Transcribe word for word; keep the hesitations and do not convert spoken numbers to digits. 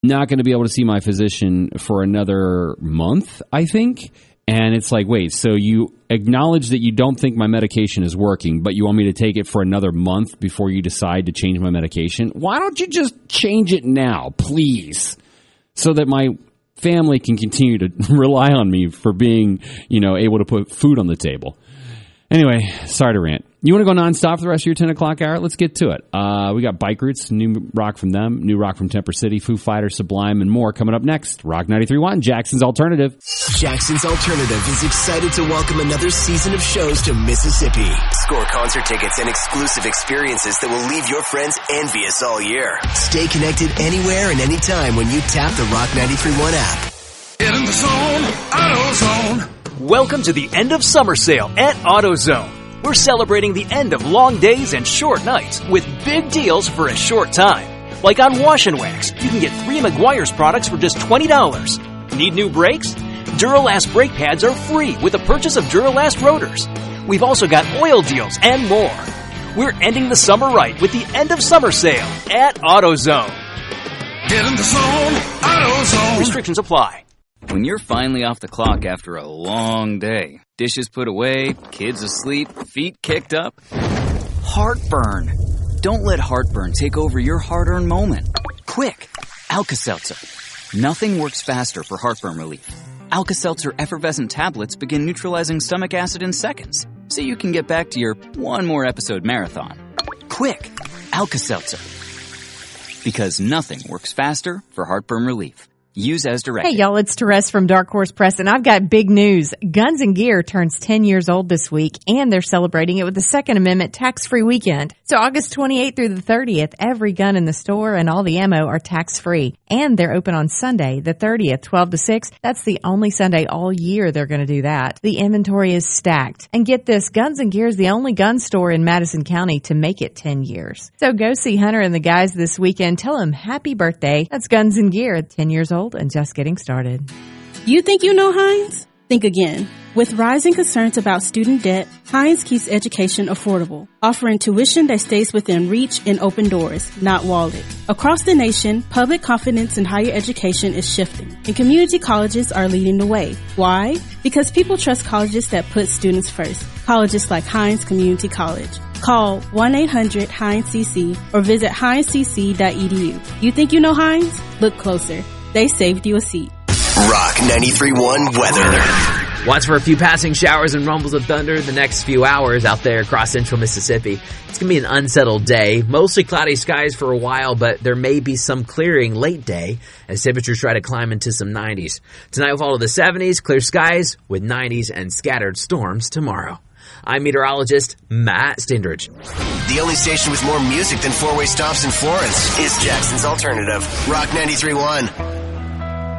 not going to be able to see my physician for another month, I think. And it's like, wait, so you acknowledge that you don't think my medication is working, but you want me to take it for another month before you decide to change my medication? Why don't you just change it now, please, so that my family can continue to rely on me for being, you know, able to put food on the table. Anyway, sorry to rant. You want to go nonstop for the rest of your ten o'clock hour? Let's get to it. Uh, we got Bike Roots, new rock from them, new rock from Temper City, Foo Fighters, Sublime, and more coming up next. Rock ninety-three point one, Jackson's Alternative. Jackson's Alternative is excited to welcome another season of shows to Mississippi. Score concert tickets and exclusive experiences that will leave your friends envious all year. Stay connected anywhere and anytime when you tap the Rock ninety-three point one app. Get in the zone, AutoZone. Welcome to the end of summer sale at AutoZone. We're celebrating the end of long days and short nights with big deals for a short time. Like on Wash and Wax, you can get three Meguiar's products for just twenty dollars. Need new brakes? Duralast brake pads are free with the purchase of Duralast rotors. We've also got oil deals and more. We're ending the summer right with the end of summer sale at AutoZone. Get in the zone, AutoZone. Restrictions apply. When you're finally off the clock after a long day, dishes put away, kids asleep, feet kicked up, heartburn. Don't let heartburn take over your hard-earned moment. Quick, Alka-Seltzer. Nothing works faster for heartburn relief. Alka-Seltzer effervescent tablets begin neutralizing stomach acid in seconds, so you can get back to your one more episode marathon. Quick, Alka-Seltzer. Because nothing works faster for heartburn relief. Use as directed. Hey, y'all, it's Therese from Dark Horse Press, and I've got big news. Guns and Gear turns ten years old this week, and they're celebrating it with the Second Amendment tax-free weekend. So August twenty-eighth through the thirtieth, every gun in the store and all the ammo are tax-free. And they're open on Sunday, the thirtieth, twelve to six. That's the only Sunday all year they're going to do that. The inventory is stacked. And get this, Guns and Gear is the only gun store in Madison County to make it ten years. So go see Hunter and the guys this weekend. Tell them happy birthday. That's Guns and Gear, ten years old and just getting started. You think you know Heinz? Think again. With rising concerns about student debt, Heinz keeps education affordable, offering tuition that stays within reach and open doors, not walled. Across the nation, public confidence in higher education is shifting, and community colleges are leading the way. Why? Because people trust colleges that put students first. Colleges like Heinz Community College. Call one eight hundred Heinz C C or visit heinz c c dot e d u. You think you know Heinz? Look closer. They saved you a seat. Rock ninety-three point one weather. Watch for a few passing showers and rumbles of thunder the next few hours out there across central Mississippi. It's going to be an unsettled day. Mostly cloudy skies for a while, but there may be some clearing late day as temperatures try to climb into some nineties. Tonight will fall to the seventies, clear skies with nineties and scattered storms tomorrow. I'm meteorologist Matt Stindridge. The only station with more music than four-way stops in Florence is Jackson's Alternative. Rock ninety-three point one.